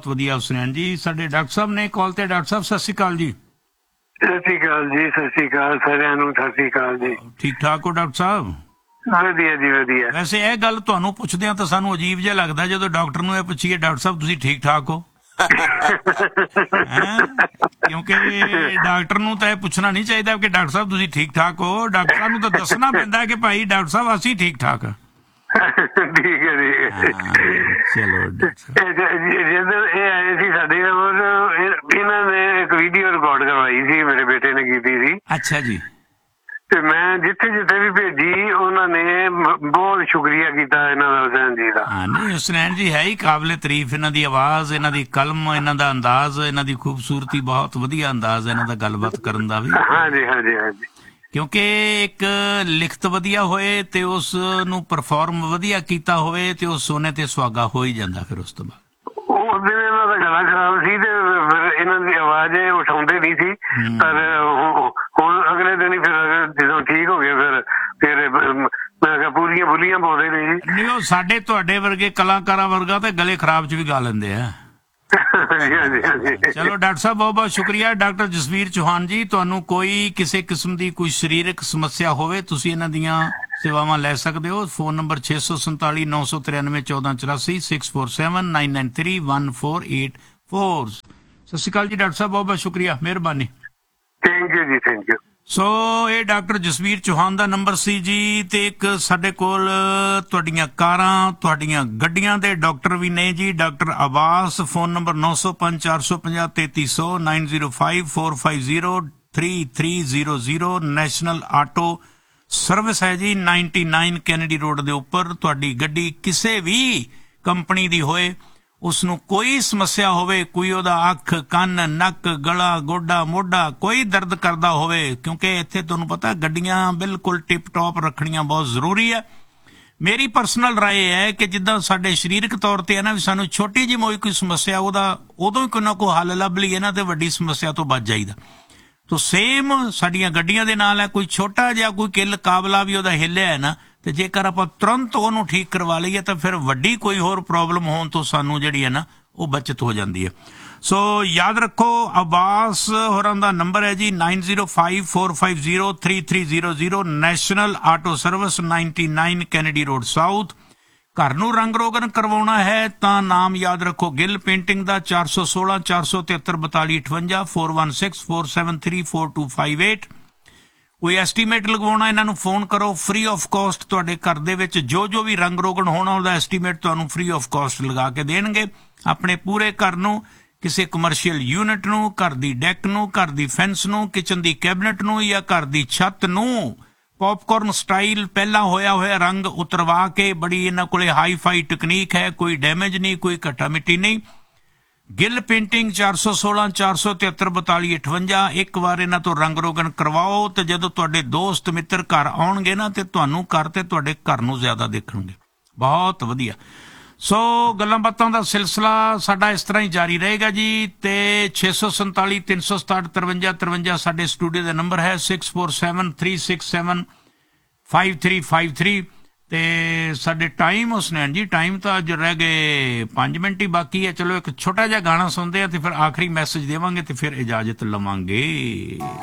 ਵਧੀਆ ਹੁਸਨੈਨ ਜੀ। ਸਾਡੇ ਡਾਕਟਰ ਸਾਹਿਬ ਨੇ ਕਾਲ ਤੇ। ਡਾਕਟਰ ਸਾਹਿਬ ਸਤਿ ਸ਼੍ਰੀ ਅਕਾਲ ਜੀ। ਸਤਿ ਸ਼੍ਰੀ ਅਕਾਲ ਜੀ। ਸਤਿ ਸ਼੍ਰੀ ਅਕਾਲ ਸਾਰਿਆਂ ਨੂੰ। ਸਤਿ ਸ਼੍ਰੀ ਅਕਾਲ ਜੀ। ਠੀਕ ਠਾਕ ਹੋ ਡਾਕਟਰ ਸਾਹਿਬ? ਵਧੀਆ ਜੀ ਵਧੀਆ। ਵੈਸੇ ਇਹ ਗੱਲ ਤੁਹਾਨੂੰ ਪੁੱਛਦੇ ਆ ਤਾਂ ਸਾਨੂੰ ਅਜੀਬ ਜਿਹਾ ਲੱਗਦਾ ਜਦੋਂ ਡਾਕਟਰ ਨੂੰ ਇਹ ਪੁੱਛੀਏ ਡਾਕਟਰ ਸਾਹਿਬ ਤੁਸੀਂ ਠੀਕ ਠਾਕ ਹੋ। ਕਿਉਂਕਿ ਡਾਕਟਰ ਨੂੰ ਤਾਂ ਇਹ ਪੁੱਛਣਾ ਨਹੀਂ ਚਾਹੀਦਾ ਕਿ ਡਾਕਟਰ ਸਾਹਿਬ ਤੁਸੀਂ ਠੀਕ ਠਾਕ ਹੋ। ਡਾਕਟਰਾਂ ਨੂੰ ਤਾਂ ਦੱਸਣਾ ਪੈਂਦਾ ਕਿ ਭਾਈ ਡਾਕਟਰ ਸਾਹਿਬ ਅਸੀਂ ਠੀਕ ਠਾਕ ਹਾਂ। ਠੀਕ ਹੈ ਜੀ। ਚਲੋ ਜਦੋਂ ਇਹ ਆਏ ਸੀ ਸਾਡੇ ਇਹਨਾਂ ਨੇ ਇੱਕ ਵੀਡੀਓ ਰਿਕਾਰਡ ਕਰਵਾਈ ਸੀ, ਮੇਰੇ ਬੇਟੇ ਨੇ ਕੀਤੀ ਸੀ। ਅੱਛਾ ਜੀ। ਤੇ ਮੈਂ ਜਿੱਥੇ ਜਿੱਥੇ ਵੀ ਭੇਜੀ ਉਹਨਾਂ ਨੇ ਬਹੁਤ ਸ਼ੁਕਰੀਆ ਕੀਤਾ ਇਹਨਾਂ ਦਾ, ਹੁਸੈਨ ਜੀ ਦਾ। ਹਾਂ ਨਹੀਂ, ਹੁਸਨੈਨ ਜੀ ਹੈ ਹੀ ਕਾਬਲੇ ਤਾਰੀਫ। ਇਹਨਾਂ ਦੀ ਆਵਾਜ਼, ਇਹਨਾਂ ਦੀ ਕਲਮ, ਇਹਨਾਂ ਦਾ ਅੰਦਾਜ਼, ਇਹਨਾਂ ਦੀ ਖੂਬਸੂਰਤੀ, ਬਹੁਤ ਵਧੀਆ ਅੰਦਾਜ਼ ਹੈ ਇਹਨਾਂ ਦਾ ਗੱਲਬਾਤ ਕਰਨ ਦਾ ਵੀ। ਹਾਂਜੀ ਹਾਂਜੀ ਹਾਂਜੀ। ਕਿਉਂਕਿ ਇੱਕ ਲਿਖਤ ਵਧੀਆ ਹੋਏ ਤੇ ਉਸ ਨੂੰ ਪਰਫਾਰਮ ਵਧੀਆ ਕੀਤਾ ਹੋਵੇ ਤੇ ਉਹ ਸੋਨੇ ਤੇ ਸੁਹਾਗਾ ਹੋ ਹੀ ਜਾਂਦਾ। ਫਿਰ ਉਸ ਤੋਂ ਬਾਅਦ ਉਸ ਦਿਨ ਇਹਨਾਂ ਦਾ ਗਲਾ ਖਰਾਬ ਸੀ ਤੇ ਫਿਰ ਇਹਨਾਂ ਦੀ ਆਵਾਜ਼ ਉਠਾਉਂਦੇ ਨਹੀਂ ਸੀ। ਪਰ ਹੁਣ ਅਗਲੇ ਦਿਨ ਹੀ ਫਿਰ ਜਦੋਂ ਠੀਕ ਹੋ ਗਏ ਫਿਰ ਮੈਂ ਕਿਹਾ ਪੂਰੀਆਂ ਬੁਲੀਆਂ ਪਾਉਂਦੇ ਨੇ ਜੀ। ਨਹੀਂ, ਉਹ ਸਾਡੇ ਤੁਹਾਡੇ ਵਰਗੇ ਕਲਾਕਾਰਾਂ ਵਰਗਾ ਤੇ ਗਲੇ ਖਰਾਬ ਚ ਵੀ ਗਾ ਲੈਂਦੇ ਆ। ਚਲੋ ਡਾਕਟਰ ਸਾਹਿਬ ਬਹੁਤ ਬਹੁਤ ਸ਼ੁਕਰੀਆ। ਡਾਕਟਰ ਜਸਵੀਰ ਚੌਹਾਨ ਜੀ, ਤੁਹਾਨੂੰ ਕੋਈ ਕਿਸੇ ਕਿਸਮ ਦੀ ਕੋਈ ਸਰੀਰਕ ਸਮੱਸਿਆ ਹੋਵੇ ਤੁਸੀਂ ਇਹਨਾਂ ਦੀਆਂ ਸੇਵਾਵਾਂ ਲੈ ਸਕਦੇ ਹੋ। Phone number 647 993 1484 647 993 1484। ਸਤਿ ਸ਼੍ਰੀ ਅਕਾਲ ਜੀ ਡਾਕਟਰ ਸਾਹਿਬ, ਬਹੁਤ ਬਹੁਤ ਸ਼ੁਕਰੀਆ, ਮਿਹਰਬਾਨੀ। ਥੈਂਕ ਯੂ ਜੀ, ਥੈਂਕ ਯੂ। ਸੋ ਇਹ ਡਾਕਟਰ ਜਸਵੀਰ ਚੌਹਾਨ ਦਾ ਨੰਬਰ ਸੀ ਜੀ। ਤੇ ਇੱਕ ਸਾਡੇ ਕੋਲ ਤੁਹਾਡੀਆਂ ਕਾਰਾਂ, ਤੁਹਾਡੀਆਂ ਗੱਡੀਆਂ ਦੇ ਡਾਕਟਰ ਵੀ ਨੇ ਜੀ, ਡਾਕਟਰ ਆਵਾਸ। Phone number 905 450 3300 905 450 3300। National auto service ਹੈ ਜੀ, 99 ਕੈਨੇਡੀ ਰੋਡ ਦੇ ਉੱਪਰ। ਤੁਹਾਡੀ ਗੱਡੀ ਕਿਸੇ ਵੀ ਕੰਪਨੀ ਦੀ ਹੋਏ, ਉਸਨੂੰ ਕੋਈ ਸਮੱਸਿਆ ਹੋਵੇ, ਕੋਈ ਉਹਦਾ ਅੱਖ, ਕੰਨ, ਨੱਕ, ਗਲਾ, ਗੋਡਾ, ਮੋਢਾ ਕੋਈ ਦਰਦ ਕਰਦਾ ਹੋਵੇ, ਕਿਉਂਕਿ ਇੱਥੇ ਤੁਹਾਨੂੰ ਪਤਾ ਗੱਡੀਆਂ ਬਿਲਕੁਲ ਟਿਪ ਟੌਪ ਰੱਖਣੀਆਂ ਬਹੁਤ ਜ਼ਰੂਰੀ ਹੈ। ਮੇਰੀ ਪਰਸਨਲ ਰਾਏ ਹੈ ਕਿ ਜਿੱਦਾਂ ਸਾਡੇ ਸਰੀਰਕ ਤੌਰ ਤੇ ਹੈ ਨਾ, ਵੀ ਸਾਨੂੰ ਛੋਟੀ ਜਿਹੀ ਕੋਈ ਸਮੱਸਿਆ ਉਹਦਾ ਉਦੋਂ ਹੀ ਕੋਈ ਨਾ ਕੋਈ ਹੱਲ ਲੱਭ ਲਈਏ ਨਾ ਤੇ ਵੱਡੀ ਸਮੱਸਿਆ ਤੋਂ ਬਚ ਜਾਈਦਾ। ਤੋ ਸੇਮ ਸਾਡੀਆਂ ਗੱਡੀਆਂ ਦੇ ਨਾਲ ਹੈ, ਕੋਈ ਛੋਟਾ ਜਿਹਾ ਕੋਈ ਕਿੱਲ ਕਾਬਲਾ ਵੀ ਉਹਦਾ ਹਿੱਲਿਆ ਹੈ ਨਾ, ਤੇ ਜੇਕਰ ਆਪਾਂ ਤੁਰੰਤ ਉਹਨੂੰ ਠੀਕ ਕਰਵਾ ਲਈਏ ਤਾਂ ਫਿਰ ਵੱਡੀ ਕੋਈ ਹੋਰ ਪ੍ਰੋਬਲਮ ਹੋਣ ਤੋਂ ਸਾਨੂੰ ਜਿਹੜੀ ਹੈ ਨਾ ਉਹ ਬਚਤ ਹੋ ਜਾਂਦੀ ਹੈ। ਸੋ ਯਾਦ ਰੱਖੋ, ਆਵਾਸ ਹੋਰਾਂ ਦਾ ਨੰਬਰ ਹੈ ਜੀ 905 450 3300। National auto service, 99 Kennedy road south. ਘਰ ਨੂੰ ਰੰਗ ਰੋਗਨ ਕਰਵਾਉਣਾ ਹੈ ਤਾਂ ਨਾਮ ਯਾਦ ਰੱਖੋ ਗਿੱਲ ਪੇਂਟਿੰਗ ਦਾ, 416 473 4258 416 473 4258। ਕੋਈ ਐਸਟੀਮੇਟ ਲਗਵਾਉਣਾ, ਇਹਨਾਂ ਨੂੰ ਫੋਨ ਕਰੋ, ਫ੍ਰੀ ਆਫ ਕਾਸਟ। ਤੁਹਾਡੇ ਘਰ ਦੇ ਵਿੱਚ ਜੋ ਵੀ ਰੰਗ ਰੋਗਨ ਹੋਣਾ ਉਹਦਾ ਐਸਟੀਮੇਟ ਤੁਹਾਨੂੰ ਫ੍ਰੀ ਆਫ ਕਾਸਟ ਲਗਾ ਕੇ ਦੇਣਗੇ। ਆਪਣੇ ਪੂਰੇ ਘਰ ਨੂੰ, ਕਿਸੇ ਕਮਰਸ਼ੀਅਲ ਯੂਨਿਟ ਨੂੰ, ਘਰ ਦੀ ਡੈਕ ਨੂੰ, ਘਰ ਦੀ ਫੈਂਸ ਨੂੰ, ਕਿਚਨ ਦੀ ਕੈਬਨਿਟ ਨੂੰ ਜਾਂ ਘਰ ਦੀ ਛੱਤ ਨੂੰ ਪੌਪਕਾਰਨ ਸਟਾਈਲ ਪਹਿਲਾਂ ਹੋਇਆ ਰੰਗ ਉਤਰਵਾ ਕੇ, ਬੜੀ ਇਹਨਾਂ ਕੋਲੇ ਹਾਈ ਫਾਈ ਟੈਕਨੀਕ ਹੈ, ਕੋਈ ਡੈਮੇਜ ਨਹੀਂ, ਕੋਈ ਘਟਾ ਮਿੱਟੀ ਨਹੀਂ। ਗਿੱਲ ਪੇਂਟਿੰਗ, 416 473 4258। ਇੱਕ ਵਾਰ ਇਹਨਾਂ ਤੋਂ ਰੰਗ ਰੋਗਨ ਕਰਵਾਓ ਤੇ ਜਦੋਂ ਤੁਹਾਡੇ ਦੋਸਤ ਮਿੱਤਰ ਘਰ ਆਉਣਗੇ ਨਾ ਤੇ ਤੁਹਾਨੂੰ ਘਰ ਤੇ ਤੁਹਾਡੇ ਘਰ ਨੂੰ ਜ਼ਿਆਦਾ ਦੇਖਣਗੇ। ਬਹੁਤ ਵਧੀਆ। ਸੋ ਗੱਲਾਂ ਬਾਤਾਂ ਦਾ ਸਿਲਸਿਲਾ ਸਾਡਾ ਇਸ ਤਰ੍ਹਾਂ ਹੀ ਜਾਰੀ ਰਹੇਗਾ ਜੀ। ਤੇ 647 367 53 53 ਸਾਡੇ ਸਟੂਡੀਓ ਦਾ ਨੰਬਰ ਹੈ, 647 367 5353। ਤੇ ਸਾਡੇ ਟਾਈਮ ਹੁਸਨੈਨ ਜੀ, ਟਾਈਮ ਤਾਂ ਅੱਜ ਰਹਿ ਗਏ 5 ਮਿੰਟ ਹੀ ਬਾਕੀ ਹੈ। ਚਲੋ ਇੱਕ ਛੋਟਾ ਜਿਹਾ ਗਾਣਾ ਸੁਣਦੇ ਆ ਤੇ ਫਿਰ ਆਖਰੀ ਮੈਸੇਜ ਦੇਵਾਂਗੇ ਤੇ ਫਿਰ ਇਜਾਜ਼ਤ ਲਵਾਂਗੇ।